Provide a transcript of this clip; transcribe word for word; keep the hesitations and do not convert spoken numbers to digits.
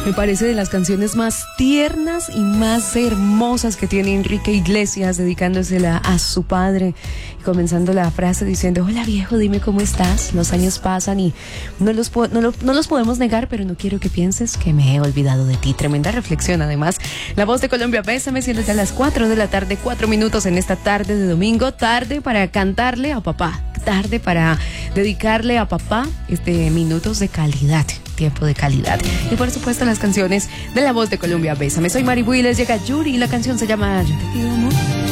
Me parece de las canciones más tiernas y más hermosas que tiene Enrique Iglesias, dedicándosela a su padre y comenzando la frase diciendo: hola viejo, dime cómo estás, los años pasan y no los, po- no, lo- no los podemos negar, pero no quiero que pienses que me he olvidado de ti. Tremenda reflexión, además. La Voz de Colombia, bésame, siendo ya las cuatro de la tarde, cuatro minutos en esta tarde de domingo, tarde para cantarle a papá, tarde para dedicarle a papá este minutos de calidad, tiempo de calidad. Y por supuesto las canciones de La Voz de Colombia, bésame. Soy Mari Builes, llega Yuri y la canción se llama Yo te pido amor.